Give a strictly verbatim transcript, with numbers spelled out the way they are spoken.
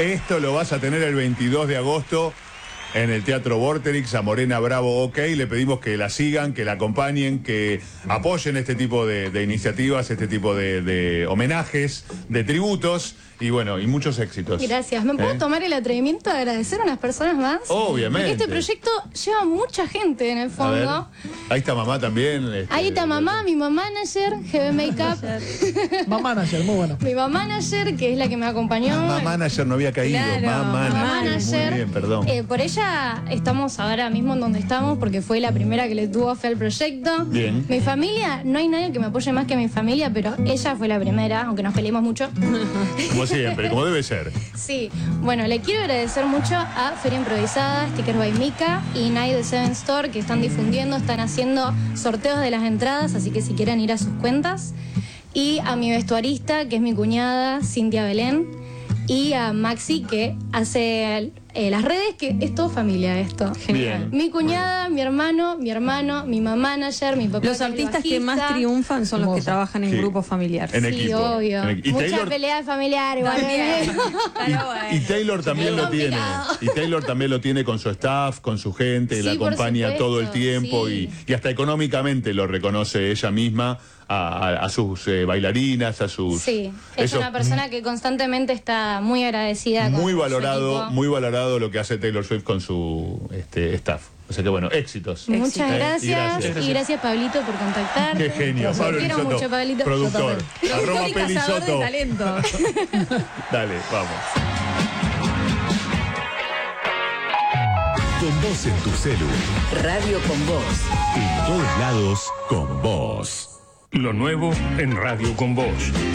Esto lo vas a tener el veintidós de agosto en el Teatro Vorterix, a Morena Bravo OK. Le pedimos que la sigan, que la acompañen, que apoyen este tipo de, de iniciativas, este tipo de, de homenajes, de tributos y bueno, y muchos éxitos. Gracias. ¿Me puedo ¿Eh? tomar el atrevimiento de agradecer a unas personas más? Obviamente. Porque este proyecto lleva mucha gente en el A fondo. ver, ahí está mamá también. Este, Ahí está mamá, mi mamá manager, G B Makeup. Mamá manager, muy bueno. Mi mamá manager, que es la que me acompañó. Mamá manager no había caído. Claro, mamá mamá manager. Muy bien, perdón. Eh, por ella estamos ahora mismo en donde estamos, porque fue la primera que le tuvo fe al proyecto. Bien. Mi familia, no hay nadie que me apoye más que mi familia, pero ella fue la primera, aunque nos peleemos mucho. Como siempre, como debe ser. Sí, bueno, le quiero agradecer mucho a Feria Improvisada, Stickers by Mika y Night de Seven Store, que están difundiendo, están haciendo sorteos de las entradas, así que si quieren ir a sus cuentas. Y a mi vestuarista, que es mi cuñada, Cintia Belén. Y a Maxi, que hace eh, las redes, que es todo familia esto. Bien. Mi cuñada, mi hermano, mi hermano, mi mamá manager, mi papá. Los que es artistas que bajista. más triunfan son los que Hermoso. trabajan en Sí. grupo familiar. En Sí, equipo. obvio. En equi- y Mucha Taylor- pelea familiar, igual. Y, y Taylor también Es lo tiene. complicado. Y Taylor también lo tiene con su staff, con su gente, Sí, la por acompaña supuesto, todo el tiempo sí. y, y hasta económicamente lo reconoce ella misma a, a- a sus eh, bailarinas, a sus... Sí, es eso, una persona que constantemente está muy agradecida. con muy su valorado, equipo. muy valorado lo que hace Taylor Swift con su este, staff. O sea que bueno, éxitos. Muchas Eh, y gracias. gracias. Y gracias, Pablito, por contactar. Qué genio, Te Pablo quiero Elizondo, mucho, Pablito. productor. Arroba Productor y cazador de Pelizoto. talento. Dale, vamos. Con vos en tu celu. Radio con Voz. En todos lados, con vos. Lo nuevo en Radio con Voz.